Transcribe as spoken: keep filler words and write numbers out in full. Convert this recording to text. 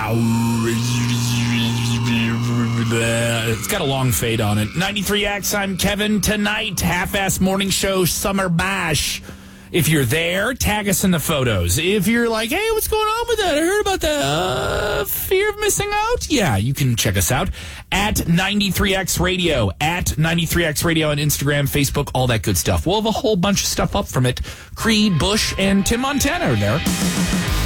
It's got a long fade on it. ninety-three X, I'm Kevin. Tonight, Half-Ass Morning Show Summer Bash. If you're there, tag us in the photos. If you're like, hey, what's going on with that? I heard about that uh, fear of missing out. Yeah, you can check us out at ninety-three X Radio, at ninety-three X Radio on Instagram, Facebook, all that good stuff. We'll have a whole bunch of stuff up from it. Creed, Bush, and Tim Montana are there.